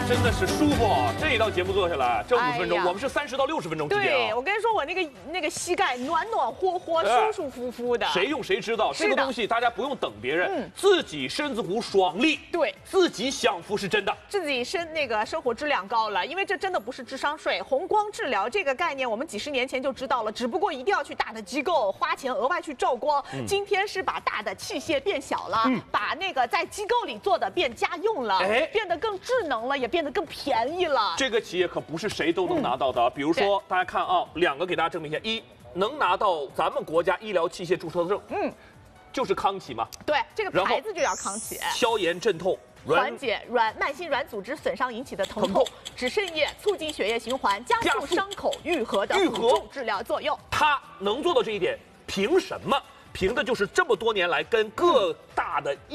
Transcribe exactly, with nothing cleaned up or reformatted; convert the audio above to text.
真的是舒服。这一道节目做下来，这五十分钟， 哎呀我们是三十到六十分钟之间对， 啊。 我跟你说，我那个那个膝盖暖暖和和、舒舒服服的。 谁用谁知道， 是的这个东西大家不用等别人， 嗯自己身子骨爽利， 对， 自己享福是真的。 自己生那个生活质量高了，因为这真的不是智商税。红光治疗这个概念，我们几十年前就知道了，只不过一定要去大的机构花钱额外去照光。 嗯、 今天是把大的器械变小了，嗯、把那个在机构里做的变家用了，哎，变得更智能了，也变得更便宜了。 这个企业可不是谁都能拿到的，嗯、比如说大家看啊，两个给大家证明一下：一，能拿到咱们国家医疗器械注册证，嗯，就是康启嘛。 对，这个牌子就叫康启。 消炎镇痛。 缓解软慢性软组织损伤引起的疼痛，止渗液，促进血液循环，加速伤口愈合的辅助治疗作用。 它能做到这一点，凭什么？凭的就是这么多年来跟各大的医